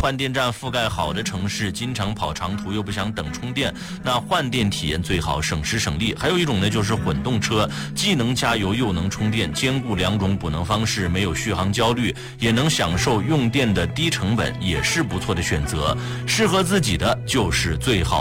换电站覆盖好的城市，经常跑长途又不想等充电，那换电体验最好，省时省力。还有一种呢，就是混动车，既能加油又能充电，兼顾两种补能方式，没有续航焦虑，也能享受用电的低成本，也是不错的选择。适合自己的就是最好